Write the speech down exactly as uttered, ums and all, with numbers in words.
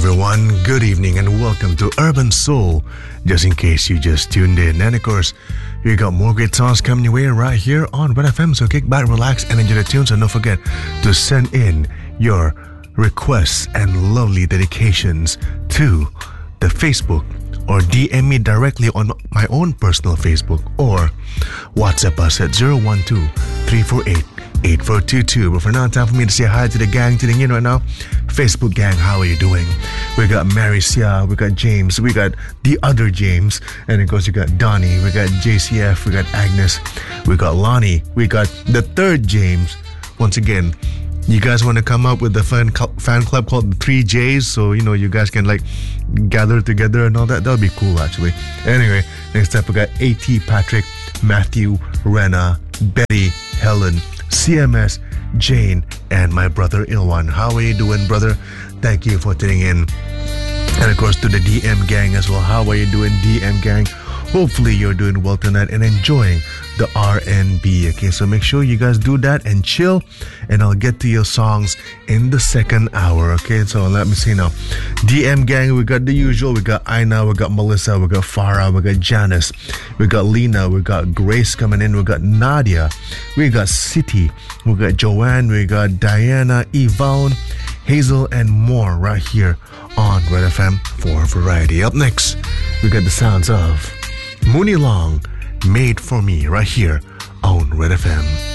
everyone, good evening and welcome to Urban Soul, just in case you just tuned in. And of course, we got more great songs coming your way right here on Red F M, so kick back, relax and enjoy the tunes, and don't forget to send in your requests and lovely dedications to the Facebook, or D M me directly on my own personal Facebook, or WhatsApp us at zero one two, three four eight, eight four two two. But for now, time for me to say hi to the gang tuning in right now. Facebook gang, how are you doing? We got Mary Sia, we got James, we got the other James, and of course we got Donnie, we got J C F, we got Agnes, we got Lonnie, we got the third James. Once again, you guys want to come up with the fan, cl- fan club called the three J's, so you know you guys can like gather together and all that. That would be cool actually. Anyway, next up we got A T Patrick, Matthew, Rena, Betty, Helen, C M S, Jane, and my brother Ilwan. How are you doing, brother? Thank you for tuning in. And of course to the D M gang as well. How are you doing, D M gang? Hopefully you're doing well tonight and enjoying the R and B. Okay, so make sure you guys do that and chill, and I'll get to your songs in the second hour. Okay, so let me see now. D M gang, we got the usual. We got Aina, we got Melissa, we got Farah, we got Janice, we got Lena, we got Grace coming in, we got Nadia, we got City, we got Joanne, we got Diana, Yvonne, Hazel, and more right here on Red F M for Variety. Up next, we got the sounds of Mooney Long, Made For Me, right here on Red F M.